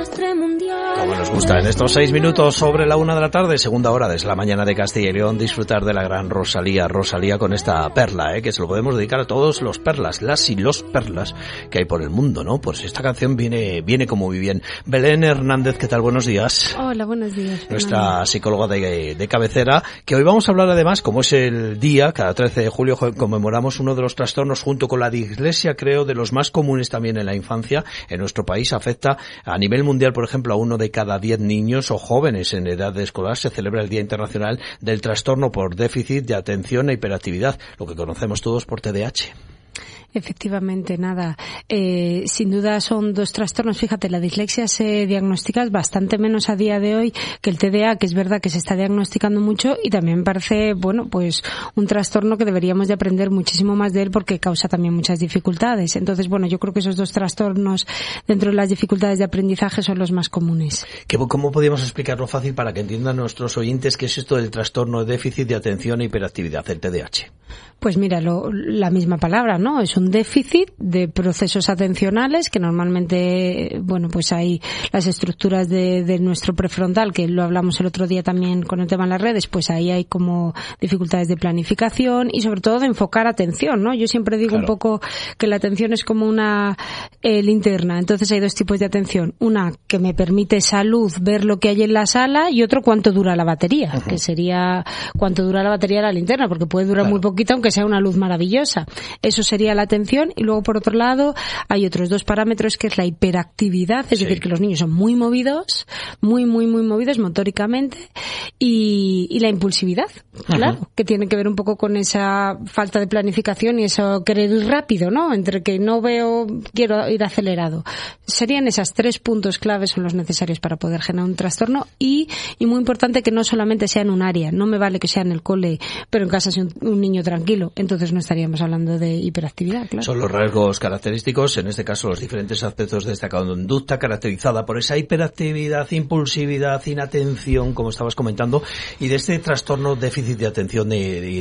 desastre mundial. Como nos gusta en estos 6 minutos sobre la 1 de la tarde, segunda hora desde la mañana de Castilla y León, disfrutar de la gran Rosalía con esta perla, que se lo podemos dedicar a todos los perlas, las y los perlas que hay por el mundo, ¿no? Pues esta canción viene como muy bien. Belén Hernández, ¿qué tal? Buenos días. Hola, buenos días. Nuestra psicóloga de cabecera, que hoy vamos a hablar además, como es el día, cada 13 de julio conmemoramos uno de los trastornos junto con la dislexia, creo, de los más comunes también en la infancia. En nuestro país afecta a nivel mundial, por ejemplo, a 1 de cada 10 niños o jóvenes en edad de escolar. Se celebra el Día Internacional del Trastorno por Déficit de Atención e Hiperactividad, lo que conocemos todos por TDAH. Efectivamente, nada. Sin duda son dos trastornos. Fíjate, la dislexia se diagnostica bastante menos a día de hoy que el TDA, que es verdad que se está diagnosticando mucho, y también me parece, pues un trastorno que deberíamos de aprender muchísimo más de él porque causa también muchas dificultades. Entonces, yo creo que esos dos trastornos dentro de las dificultades de aprendizaje son los más comunes. ¿Cómo podríamos explicarlo fácil para que entiendan nuestros oyentes qué es esto del trastorno de déficit de atención e hiperactividad, el TDAH? Pues mira, la misma palabra, ¿no? Es un déficit de procesos atencionales que normalmente, pues hay las estructuras de nuestro prefrontal, que lo hablamos el otro día también con el tema en las redes, pues ahí hay como dificultades de planificación y sobre todo de enfocar atención, ¿no? Yo siempre digo un poco que la atención es como una linterna. Entonces hay dos tipos de atención. Una que me permite salud, ver lo que hay en la sala, y otro cuánto dura la batería, que sería cuánto dura la batería de la linterna, porque puede durar muy poquito aunque sea una luz maravillosa. Eso sería la atención. Y luego, por otro lado, hay otros dos parámetros, que es la hiperactividad, es decir, que los niños son muy movidos, muy movidos motóricamente, y la impulsividad, claro, que tiene que ver un poco con esa falta de planificación y eso querer ir rápido, ¿no? Entre que no veo, quiero ir acelerado. Serían esos 3 puntos claves, son los necesarios para poder generar un trastorno, y muy importante que no solamente sea en un área. No me vale que sea en el cole, pero en casa sea un niño tranquilo. Entonces no estaríamos hablando de hiperactividad, claro. Son los rasgos característicos, en este caso los diferentes aspectos de esta conducta caracterizada por esa hiperactividad, impulsividad, inatención, como estabas comentando, y de este trastorno déficit de atención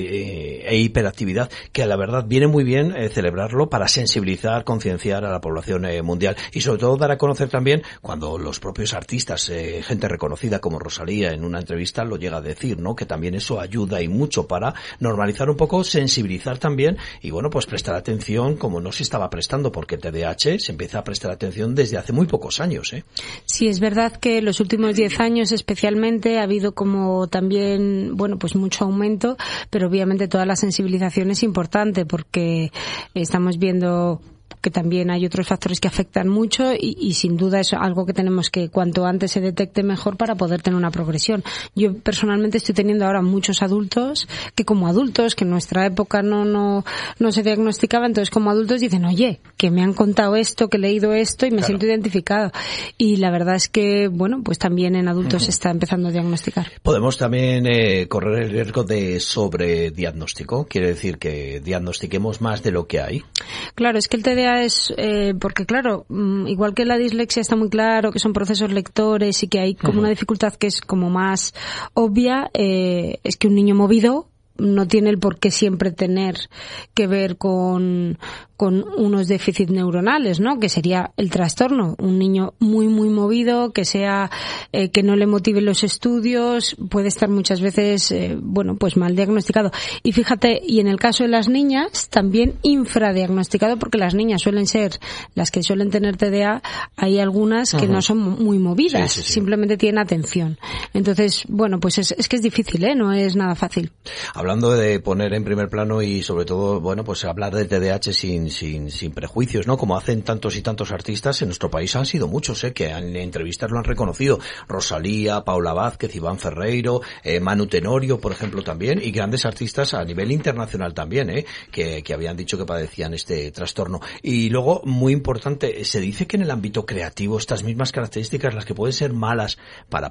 e hiperactividad, que la verdad viene muy bien celebrarlo para sensibilizar, concienciar a la población mundial, y sobre todo dar a conocer también cuando los propios artistas, gente reconocida como Rosalía en una entrevista lo llega a decir, ¿no? Que también eso ayuda y mucho para normalizar un poco, sensibilizar también y pues prestar atención como no se estaba prestando, porque el TDAH se empieza a prestar atención desde hace muy pocos años, ¿eh? Sí, es verdad que los últimos 10 años especialmente ha habido como también, pues mucho aumento, pero obviamente toda la sensibilización es importante porque estamos viendo que también hay otros factores que afectan mucho y sin duda es algo que tenemos que cuanto antes se detecte mejor para poder tener una progresión. Yo personalmente estoy teniendo ahora muchos adultos que como adultos, que en nuestra época no se diagnosticaba, entonces como adultos dicen, oye, que me han contado esto, que he leído esto y me siento identificado. Y la verdad es que, pues también en adultos se está empezando a diagnosticar. Podemos también correr el riesgo de sobrediagnóstico, quiere decir que diagnostiquemos más de lo que hay. Claro, es que el TDA es, porque claro, igual que la dislexia está muy claro que son procesos lectores y que hay como una dificultad que es como más obvia, es que un niño movido no tiene el por qué siempre tener que ver con unos déficits neuronales, ¿no? Que sería el trastorno. Un niño muy movido, que sea que no le motiven los estudios, puede estar muchas veces pues mal diagnosticado. Y fíjate, y en el caso de las niñas también infradiagnosticado, porque las niñas suelen ser las que suelen tener TDA, hay algunas que no son muy movidas, simplemente tienen atención. Entonces, pues es que es difícil, no es nada fácil. Hablando de poner en primer plano y sobre todo, pues hablar de TDAH sin prejuicios, ¿no? Como hacen tantos y tantos artistas en nuestro país, han sido muchos, que en entrevistas lo han reconocido. Rosalía, Paula Vázquez, Iván Ferreiro, Manu Tenorio, por ejemplo, también, y grandes artistas a nivel internacional también, que habían dicho que padecían este trastorno. Y luego, muy importante, se dice que en el ámbito creativo estas mismas características, las que pueden ser malas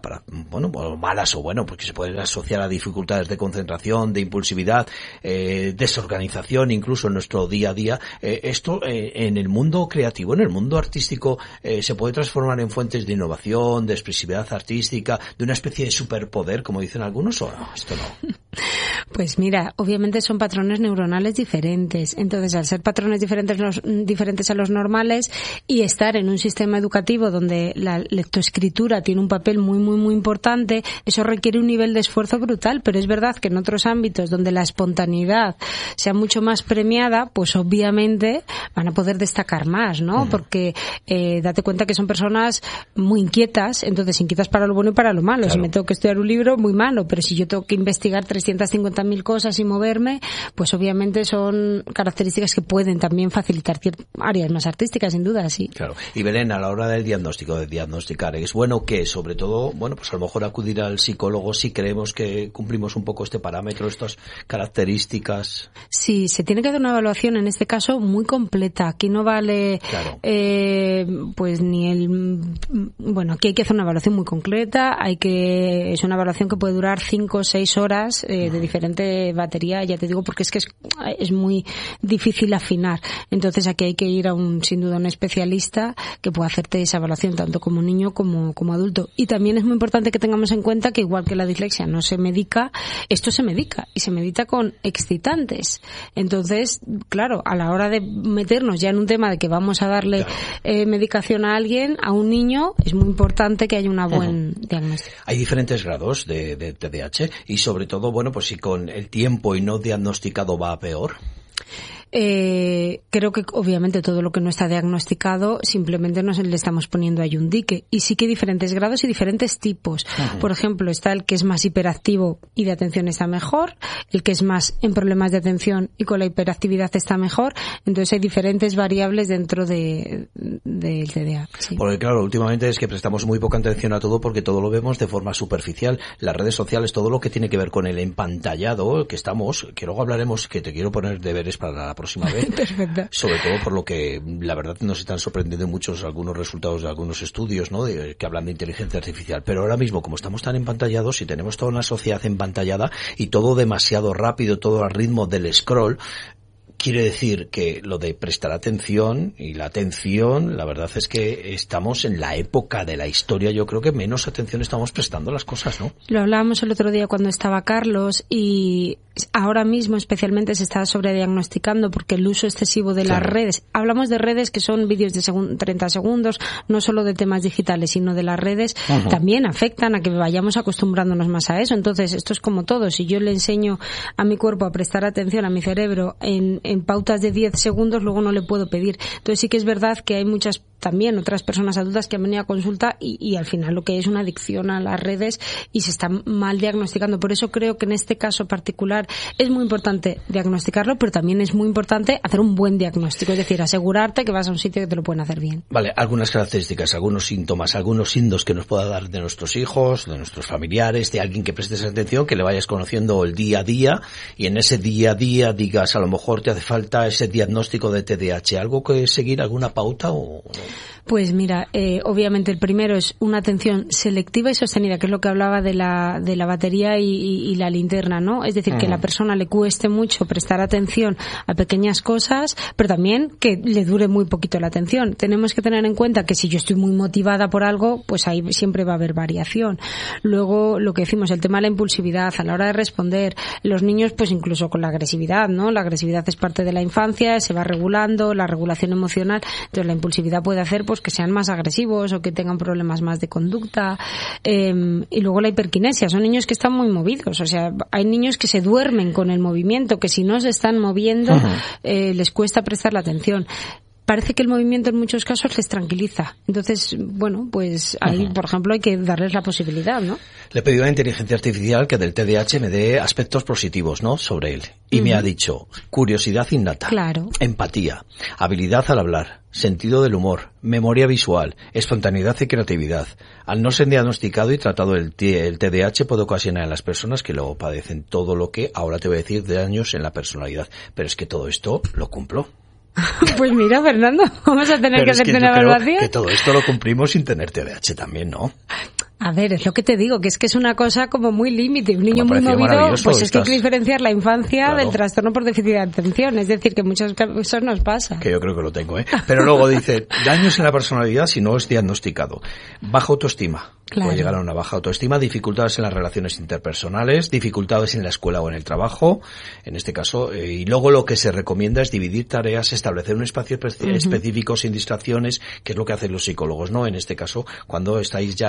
malas porque se pueden asociar a dificultades de concentración, de impulsividad, desorganización, incluso en nuestro día a día, esto en el mundo creativo, en el mundo artístico, se puede transformar en fuentes de innovación, de expresividad artística, de una especie de superpoder, como dicen algunos, o no, esto no. Pues mira, obviamente son patrones neuronales diferentes. Entonces, al ser patrones diferentes a los normales y estar en un sistema educativo donde la lectoescritura tiene un papel muy, muy, muy importante, eso requiere un nivel de esfuerzo brutal. Pero es verdad que en otros ámbitos donde la espontaneidad sea mucho más premiada, pues obviamente van a poder destacar más, ¿no? Porque date cuenta que son personas muy inquietas, entonces inquietas para lo bueno y para lo malo. Claro. Si me tengo que estudiar un libro, muy malo, pero si yo tengo que investigar 350.000 cosas y moverme, pues obviamente son características que pueden también facilitar áreas más artísticas, sin duda, sí. Claro. Y Belén, a la hora del diagnóstico, de diagnosticar, ¿es bueno que, sobre todo, bueno, pues a lo mejor acudir al psicólogo si creemos que cumplimos un poco este parámetro, estas características? Sí, se tiene que hacer una evaluación, en este caso, muy completa. Aquí no vale, claro. Pues bueno, aquí hay que hacer una evaluación muy concreta, es una evaluación que puede durar 5 o 6 horas de diferente batería, ya te digo, porque es muy difícil afinar. Entonces aquí hay que ir sin duda a un especialista que pueda hacerte esa evaluación, tanto como niño como adulto. Y también es muy importante que tengamos en cuenta que igual que la dislexia no se medica, esto se medica, y se medica con excitantes. Entonces, claro, a la hora de meternos ya en un tema de que vamos a darle medicación a alguien, a un niño, es muy importante que haya un buen diagnóstico. Hay diferentes grados de TDAH y sobre todo, bueno, pues si con el tiempo y no diagnosticado va a peor. Creo que obviamente todo lo que no está diagnosticado simplemente nos le estamos poniendo ahí un dique, y sí que hay diferentes grados y diferentes tipos. Por ejemplo, está el que es más hiperactivo y de atención está mejor, el que es más en problemas de atención y con la hiperactividad está mejor. Entonces hay diferentes variables dentro del TDA. Sí. Porque claro, últimamente es que prestamos muy poca atención a todo porque todo lo vemos de forma superficial. Las redes sociales, todo lo que tiene que ver con el empantallado que luego hablaremos, que te quiero poner deberes para la próxima vez. Perfecto. Sobre todo por lo que la verdad nos están sorprendiendo muchos algunos resultados de algunos estudios, ¿no? Que hablan de inteligencia artificial. Pero ahora mismo, como estamos tan empantallados y tenemos toda una sociedad empantallada y todo demasiado rápido, todo al ritmo del scroll, quiere decir que lo de prestar atención y la atención, la verdad es que estamos en la época de la historia, yo creo que menos atención estamos prestando a las cosas, ¿no? Lo hablábamos el otro día cuando estaba Carlos, y ahora mismo especialmente se está sobrediagnosticando porque el uso excesivo de las redes, hablamos de redes que son vídeos de 30 segundos, no solo de temas digitales, sino de las redes, también afectan a que vayamos acostumbrándonos más a eso. Entonces, esto es como todo, si yo le enseño a mi cuerpo a prestar atención, a mi cerebro, en pautas de 10 segundos, luego no le puedo pedir. Entonces sí que es verdad que hay muchas, también otras personas adultas que han venido a consulta y al final lo que es una adicción a las redes y se está mal diagnosticando. Por eso creo que en este caso particular es muy importante diagnosticarlo, pero también es muy importante hacer un buen diagnóstico, es decir, asegurarte que vas a un sitio que te lo pueden hacer bien. Vale, algunas características, algunos síntomas, algunos signos que nos pueda dar de nuestros hijos, de nuestros familiares, de alguien que prestes atención, que le vayas conociendo el día a día y en ese día a día digas, a lo mejor te hace falta ese diagnóstico de TDAH. ¿Algo que seguir, alguna pauta o no? Pues mira, obviamente el primero es una atención selectiva y sostenida, que es lo que hablaba de la batería y la linterna, ¿no? Es decir, que a la persona le cueste mucho prestar atención a pequeñas cosas, pero también que le dure muy poquito la atención. Tenemos que tener en cuenta que si yo estoy muy motivada por algo, pues ahí siempre va a haber variación. Luego, lo que decimos, el tema de la impulsividad a la hora de responder. Los niños, pues incluso con la agresividad, ¿no? La agresividad es parte de la infancia, se va regulando, la regulación emocional. Entonces, la impulsividad puede hacer, pues, que sean más agresivos o que tengan problemas más de conducta. Y luego la hiperquinesia, son niños que están muy movidos, o sea, hay niños que se duermen con el movimiento, que si no se están moviendo les cuesta prestar la atención. Parece que el movimiento en muchos casos les tranquiliza. Entonces, bueno, pues ahí, por ejemplo, hay que darles la posibilidad, ¿no? Le he pedido a la inteligencia artificial que del TDAH me dé aspectos positivos, ¿no?, sobre él. Y me ha dicho curiosidad innata, empatía, habilidad al hablar, sentido del humor, memoria visual, espontaneidad y creatividad. Al no ser diagnosticado y tratado el TDAH puede ocasionar en las personas que luego padecen todo lo que ahora te voy a decir de daños en la personalidad. Pero es que todo esto lo cumplo. Pues mira, Fernando, vamos a tener que hacerte una evaluación. Que todo esto lo cumplimos sin tener TDAH también, ¿no? A ver, es lo que te digo, que es una cosa como muy límite. Un niño muy movido, pues es que hay que diferenciar la infancia del trastorno por déficit de atención. Es decir, que muchas cosas nos pasa. Que yo creo que lo tengo, ¿eh? Pero luego dice, daños en la personalidad si no es diagnosticado. Baja autoestima. Claro. Puede llegar a una baja autoestima, dificultades en las relaciones interpersonales, dificultades en la escuela o en el trabajo, en este caso, y luego lo que se recomienda es dividir tareas, establecer un espacio específico sin distracciones, que es lo que hacen los psicólogos, ¿no? En este caso, cuando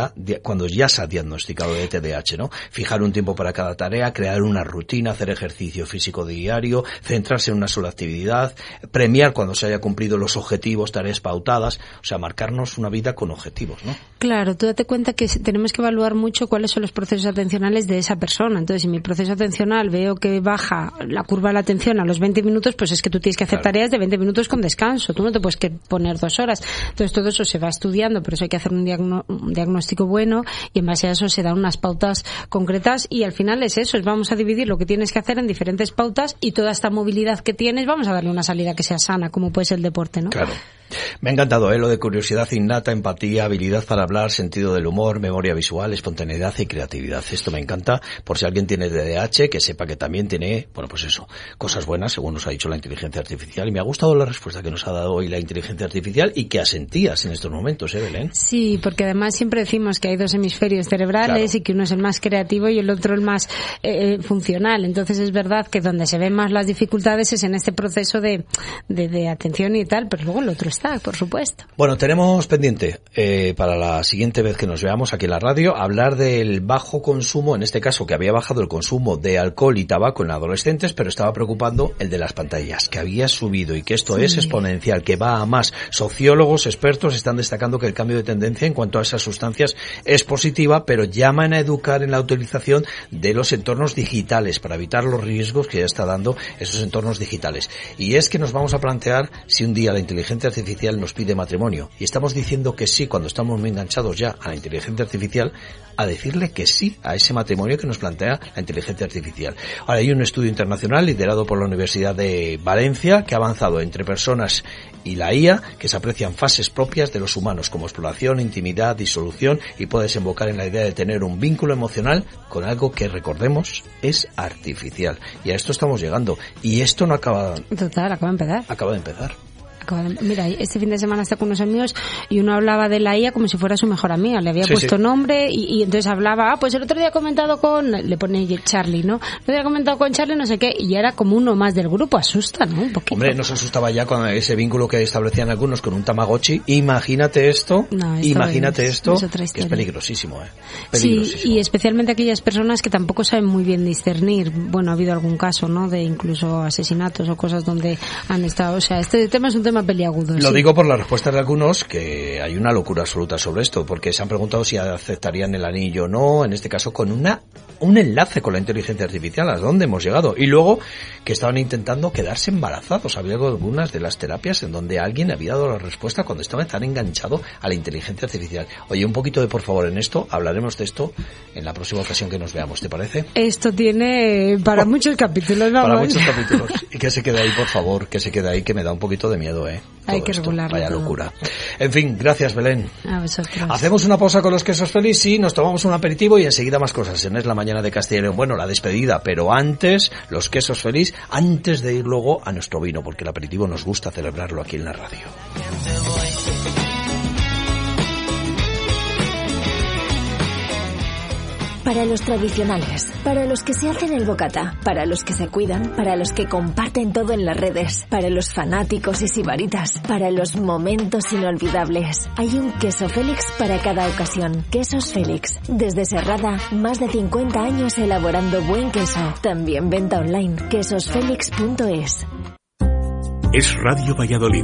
ya se ha diagnosticado de TDAH, ¿no? Fijar un tiempo para cada tarea, crear una rutina, hacer ejercicio físico diario, centrarse en una sola actividad, premiar cuando se haya cumplido los objetivos, tareas pautadas, o sea, marcarnos una vida con objetivos, ¿no? Claro, tú date cuenta que tenemos que evaluar mucho cuáles son los procesos atencionales de esa persona. Entonces, si mi proceso atencional veo que baja la curva de la atención a los 20 minutos, pues es que tú tienes que hacer tareas de 20 minutos con descanso. Tú no te puedes poner 2 horas. Entonces, todo eso se va estudiando, por eso hay que hacer un diagnóstico bueno y en base a eso se dan unas pautas concretas y al final es eso, vamos a dividir lo que tienes que hacer en diferentes pautas y toda esta movilidad que tienes vamos a darle una salida que sea sana, como puede ser el deporte, ¿no? Claro. Me ha encantado, lo de curiosidad innata, empatía, habilidad para hablar, sentido del humor, memoria visual, espontaneidad y creatividad. Esto me encanta, por si alguien tiene TDAH, que sepa que también tiene, bueno, pues eso, cosas buenas, según nos ha dicho la inteligencia artificial. Y me ha gustado la respuesta que nos ha dado hoy la inteligencia artificial y que asentías en estos momentos, Belén? Sí, porque además siempre decimos que hay 2 hemisferios cerebrales, claro, y que uno es el más creativo y el otro el más funcional. Entonces es verdad que donde se ven más las dificultades es en este proceso de atención y tal, pero luego el otro está, por supuesto. Bueno, tenemos pendiente para la siguiente vez que nos veamos aquí en la radio hablar del bajo consumo, en este caso que había bajado el consumo de alcohol y tabaco en adolescentes, pero estaba preocupando el de las pantallas, que había subido y que esto es exponencial, que va a más. Sociólogos, expertos están destacando que el cambio de tendencia en cuanto a esas sustancias es positiva, pero llaman a educar en la utilización de los entornos digitales para evitar los riesgos que ya está dando esos entornos digitales. Y es que nos vamos a plantear si un día la inteligencia artificial nos pide matrimonio y estamos diciendo que sí cuando estamos muy enganchados ya a la inteligencia artificial, a decirle que sí a ese matrimonio que nos plantea la inteligencia artificial. Ahora hay un estudio internacional liderado por la Universidad de Valencia que ha avanzado entre personas y la IA, que se aprecian fases propias de los humanos como exploración, intimidad, disolución y puede desembocar en la idea de tener un vínculo emocional con algo que, recordemos, es artificial. Y a esto estamos llegando. Y esto no acaba... Total, acaba de empezar. Acaba de empezar. Mira, este fin de semana está con unos amigos y uno hablaba de la IA como si fuera su mejor amiga. Le había puesto nombre y entonces hablaba, pues el otro día he comentado con, le pone Charlie, ¿no? El otro día he comentado con Charlie no sé qué y ya era como uno más del grupo. Asusta, ¿no? Un poquito. Hombre, nos asustaba ya con ese vínculo que establecían algunos con un Tamagotchi. Imagínate esto, que es peligrosísimo, peligrosísimo. Sí, y especialmente aquellas personas que tampoco saben muy bien discernir. Bueno, ha habido algún caso, ¿no? De incluso asesinatos o cosas donde han estado, o sea, este tema es un tema peliagudo. Lo digo por la respuesta de algunos, que hay una locura absoluta sobre esto, porque se han preguntado si aceptarían el anillo o no, en este caso con un enlace con la inteligencia artificial, ¿a dónde hemos llegado? Y luego que estaban intentando quedarse embarazados. Había algunas de las terapias en donde alguien había dado la respuesta cuando estaba tan enganchado a la inteligencia artificial. Oye, un poquito de por favor en esto, hablaremos de esto en la próxima ocasión que nos veamos, ¿te parece? Esto tiene para muchos capítulos, vamos. Para muchos capítulos. Y que se quede ahí, por favor, que se quede ahí, que me da un poquito de miedo, Hay que regularlo. Vaya locura. En fin, gracias, Belén. A vosotros. Hacemos una pausa con los quesos feliz, sí, nos tomamos un aperitivo y enseguida más cosas. En Es la Mañana de Castilla y León. Bueno, la despedida, pero antes, los quesos feliz, antes de ir luego a nuestro vino, porque el aperitivo nos gusta celebrarlo aquí en la radio. Para los tradicionales, para los que se hacen el bocata, para los que se cuidan, para los que comparten todo en las redes, para los fanáticos y sibaritas, para los momentos inolvidables. Hay un queso Félix para cada ocasión. Quesos Félix. Desde Serrada, más de 50 años elaborando buen queso. También venta online. quesosfelix.es. Es Radio Valladolid.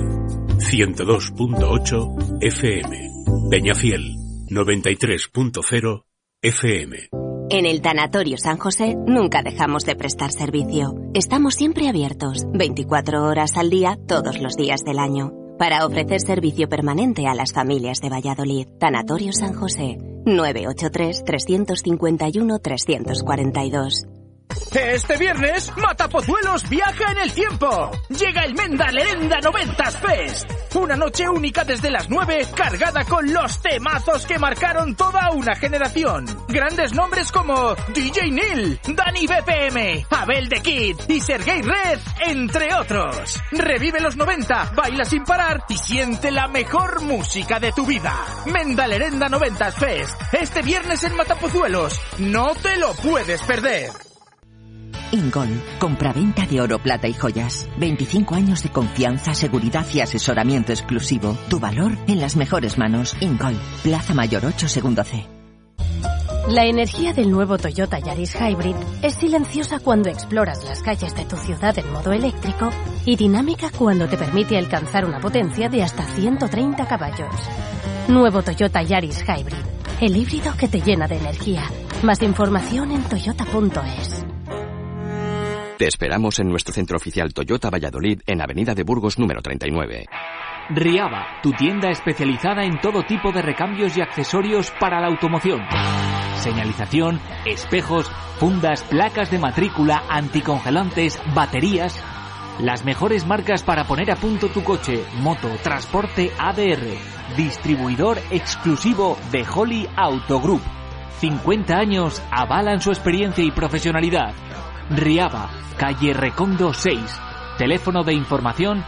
102.8 FM. Peñafiel. 93.0 FM. En el Tanatorio San José nunca dejamos de prestar servicio. Estamos siempre abiertos, 24 horas al día, todos los días del año, para ofrecer servicio permanente a las familias de Valladolid. Tanatorio San José, 983 351 342. Este viernes, Matapozuelos viaja en el tiempo. Llega el Menda Lerenda 90s Fest. Una noche única desde las 9, cargada con los temazos que marcaron toda una generación. Grandes nombres como DJ Neil, Dani BPM, Abel The Kid y Sergei Red, entre otros. Revive los 90, baila sin parar y siente la mejor música de tu vida. Menda Lerenda 90s Fest. Este viernes en Matapozuelos. No te lo puedes perder. Ingol, compraventa de oro, plata y joyas. 25 años de confianza, seguridad y asesoramiento exclusivo. Tu valor en las mejores manos. Ingol, Plaza Mayor 8, segundo C. La energía del nuevo Toyota Yaris Hybrid es silenciosa cuando exploras las calles de tu ciudad en modo eléctrico y dinámica cuando te permite alcanzar una potencia de hasta 130 caballos. Nuevo Toyota Yaris Hybrid, el híbrido que te llena de energía. Más información en toyota.es. Te esperamos en nuestro centro oficial Toyota Valladolid en Avenida de Burgos número 39. Riava, tu tienda especializada en todo tipo de recambios y accesorios para la automoción. Señalización, espejos, fundas, placas de matrícula, anticongelantes, baterías. Las mejores marcas para poner a punto tu coche, moto, transporte ADR. Distribuidor exclusivo de Holly Auto Group. 50 años avalan su experiencia y profesionalidad. Riava, calle Recondo 6. Teléfono de información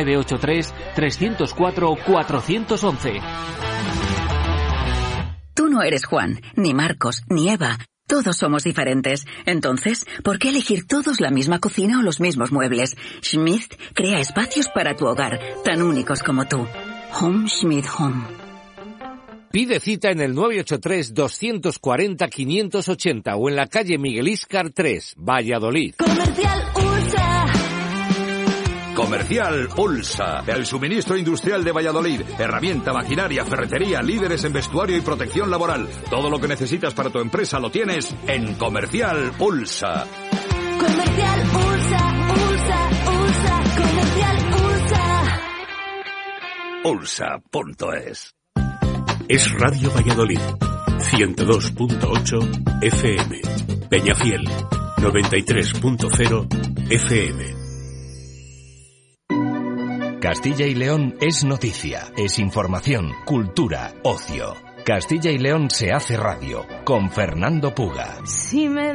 983-304-411. Tú no eres Juan, ni Marcos, ni Eva. Todos somos diferentes. Entonces, ¿por qué elegir todos la misma cocina o los mismos muebles? Schmidt crea espacios para tu hogar, tan únicos como tú. Home Schmidt Home. Pide cita en el 983-240-580 o en la calle Miguel Íscar 3, Valladolid. Comercial USA. Comercial Ulsa, el suministro industrial de Valladolid. Herramienta, maquinaria, ferretería, líderes en vestuario y protección laboral. Todo lo que necesitas para tu empresa lo tienes en Comercial Ulsa. Comercial Ulsa, Ulsa, Ulsa, Comercial Ulsa. Ulsa.es. Es Radio Valladolid, 102.8 FM. Peñafiel, 93.0 FM. Castilla y León es noticia, es información, cultura, ocio. Castilla y León se hace radio, con Fernando Puga. Si me